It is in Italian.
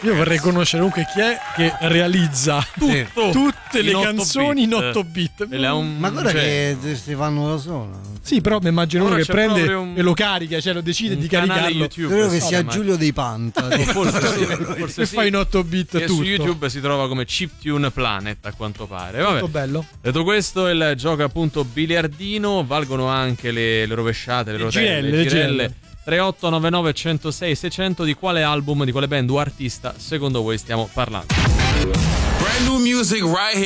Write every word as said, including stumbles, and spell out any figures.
Io vorrei conoscere comunque chi è che realizza tutto, tutte In le otto canzoni bit. in otto bit. E le ha un- Ma guarda cioè, che si fanno da solo. Sì, però mi immagino uno Ora che c'è prende proprio un- e lo carica, cioè lo decide un di canale caricarlo. YouTube. Credo che sì, sia ma- Giulio dei Panta. Forse sì, forse Che sì. fa in otto bit E tutto. su YouTube si trova come Chiptune Planet, a quanto pare. Vabbè. Molto bello. Detto questo, il gioco appunto biliardino, valgono anche le, le rovesciate, le, Le rotelle, girelle, le le girelle. girelle. tre otto nove nove uno zero sei sei zero zero. Di quale album, di quale band o artista secondo voi stiamo parlando? Brand new music right here.